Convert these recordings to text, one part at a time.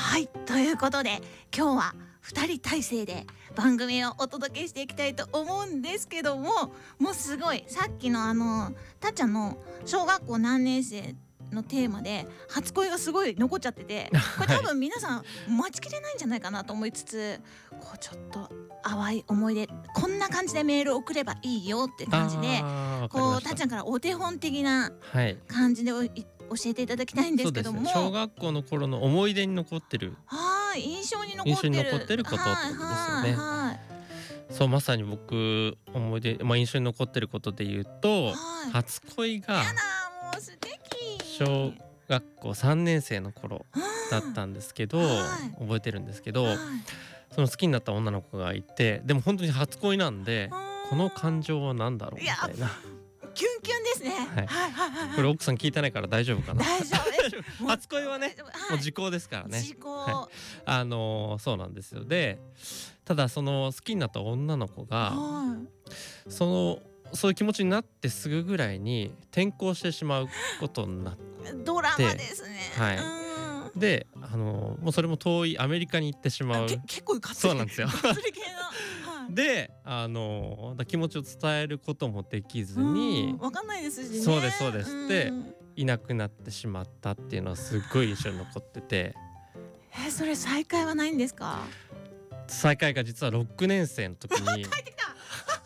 はい、ということで今日は2人体制で番組をお届けしていきたいと思うんですけども、もうすごいさっきのたっちゃんの小学校何年生のテーマで初恋がすごい残っちゃってて、これ多分皆さん待ちきれないんじゃないかなと思いつつ、こうちょっと淡い思い出、こんな感じでメールを送ればいいよって感じで、こうたっちゃんからお手本的な感じで教えていただきたいんですけども、 そうですね、小学校の頃の思い出に残ってる、 印象に残ってることってことですよね。そう、まさに僕思い出、印象に残ってることで言うと、初恋がもう素敵。 小学校3年生の頃だったんですけど、覚えてるんですけど、その好きになった女の子がいて、でも本当に初恋なんで、この感情は何だろうみたいな。 キュンキュンですね。 これ奥さん聞いてないから大丈夫かな。 大丈夫。 初恋はね、もう時効ですからね。 時効。 そうなんですよ。で、ただその好きになった女の子が、そういう気持ちになってすぐぐらいに転校してしまうことになって、 ドラマですね。 で、もうそれも遠いアメリカに行ってしまう。 結構そうなんですよ。で、気持ちを伝えることもできずに、 わかんないですしね。 そうですで、いなくなってしまったっていうのはすごい印象に残ってて。 それ再会はないんですか？ 再会が実は6年生の時に帰ってきた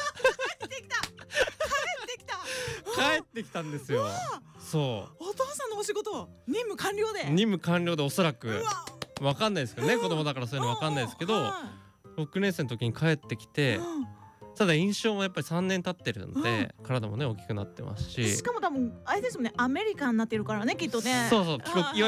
帰ってきたんですよ。そう、 お父さんのお仕事任務完了で、おそらくわかんないですけどね、子供だからそういうのわかんないですけど、6年生の時に帰ってきて、ただ印象もやっぱり3年経ってるんで、体もね大きくなってますし、 しかも多分あれですもんね、アメリカンになってるからね、きっとね。 そう帰国